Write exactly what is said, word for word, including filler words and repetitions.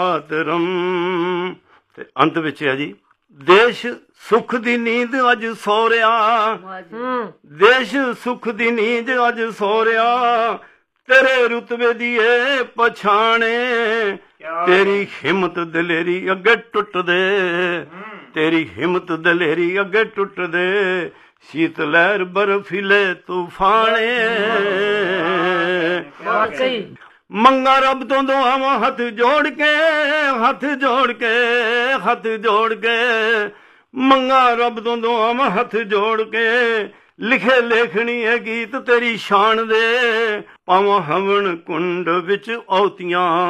ਆਦਰਮ। ਤੇ ਅੰਤ ਵਿੱਚ ਹੈ ਜੀ, ਦੇਸ਼ ਸੁਖ ਦੀ ਨੀਂਦ ਅੱਜ ਸੋ ਰਿਹਾ, ਦੇਸ਼ ਸੁਖ ਦੀ ਨੀਂਦ ਅੱਜ ਸੋ ਰਿਹਾ, ਤੇਰੇ ਰੁਤਬੇ ਦੀ ਏ ਪਛਾਣੇ, ਤੇਰੀ ਹਿੰਮਤ ਦਲੇਰੀ ਅੱਗੇ ਟੁੱਟਦੇ, ਤੇਰੀ ਹਿੰਮਤ ਦਲੇਰੀ ਅੱਗੇ ਟੁੱਟਦੇ, ਸ਼ੀਤ ਲਹਿਰ ਬਰਫੀਲੇ ਤੂਫਾਨੇ। ਮੰਗਾ ਰੱਬ ਤੋਂ ਦੁਆਵਾਂ ਹੱਥ ਜੋੜ ਕੇ, ਹੱਥ ਜੋੜ ਕੇ, ਹੱਥ ਜੋੜ ਕੇ, ਮੰਗਾ ਰੱਬ ਤੋਂ ਦੁਆਵਾਂ ਹੱਥ ਜੋੜ ਕੇ, ਲਿਖੇ ਲੇਖਣੀ ਹੈ ਗੀਤ ਤੇਰੀ ਸ਼ਾਨ ਦੇ, ਪਾਵਾਂ ਹਵਨ ਕੁੰਡ ਵਿੱਚ ਔਤੀਆਂ।